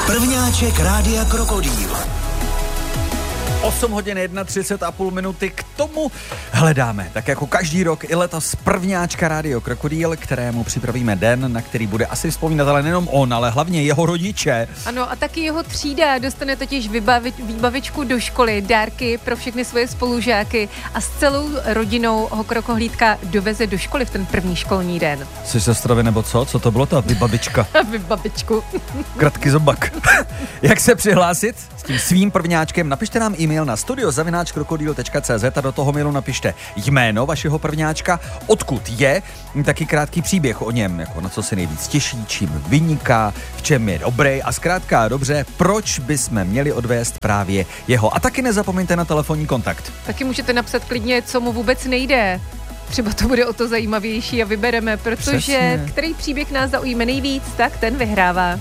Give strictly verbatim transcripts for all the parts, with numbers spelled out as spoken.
Prvňáček Rádia Krokodýl. osm hodin třicet jedna a půl minuty, k tomu hledáme, tak jako každý rok, i letos prvňáčka Rádio Krokodýl, kterému připravíme den, na který bude asi vzpomínat, ale nejenom on, ale hlavně jeho rodiče. Ano, a taky jeho třída dostane totiž vybavi, výbavičku do školy, dárky pro všechny svoje spolužáky a s celou rodinou ho Krokohlídka doveze do školy v ten první školní den. Jsi z Ostravy nebo co? Co to bylo ta vybavička? Vybavičku. Kratký zobak. Jak se přihlásit s tím svým prvňáčkem? Napište nám e-mail na studio zavináč krokodýl tečka cé zet a do toho mailu napište jméno vašeho prvňáčka, odkud je, taky krátký příběh o něm, jako na co se nejvíc těší, čím vyniká, v čem je dobrý a zkrátka dobře, proč bychom měli odvést právě jeho. A taky nezapomeňte na telefonní kontakt. Taky můžete napsat klidně, co mu vůbec nejde. Třeba to bude o to zajímavější a vybereme, protože Přesně. který příběh nás zaujme nejvíc, tak ten vyhrává.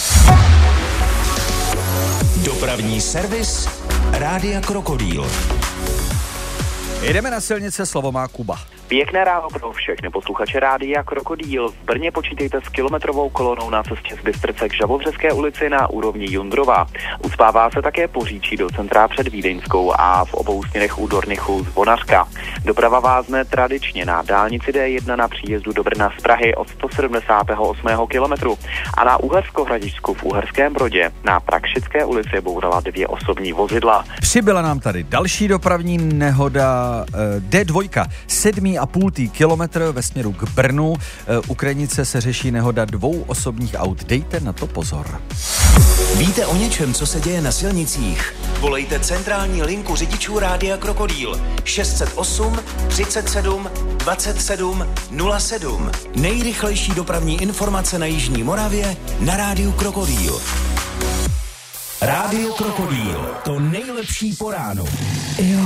Dopravní servis Rádia Krokodýl. Jdeme na silnice, slovo má Kuba. Pěkné ráno pro všechny posluchače Rádia Krokodýl. V Brně počítejte s kilometrovou kolonou na cestě z Bystrce k Žabovřeské ulici na úrovni Jundrova. Uspává se také Poříčí do centra před Vídeňskou a v obou směrech u Dornichu z Vonařka. Doprava vázne tradičně na dálnici D jedna na příjezdu do Brna z Prahy od sto sedmdesátého osmého kilometru a na Uhersko-Hradišťsku v Uherském Brodě na Prakšické ulici bourala dvě osobní vozidla. Přibyla nám tady další dopravní nehoda D dva, sedmý a půl kilometr ve směru k Brnu. U Krajnice se řeší nehoda dvou osobních aut. Dejte na to pozor. Víte o něčem, co se děje na silnicích? Volejte centrální linku řidičů Rádia Krokodýl šest set osm třicet sedm dvacet sedm nula sedm. Nejrychlejší dopravní informace na jižní Moravě na Rádiu Krokodýl. Rádio Krokodýl, to nejlepší po ránu.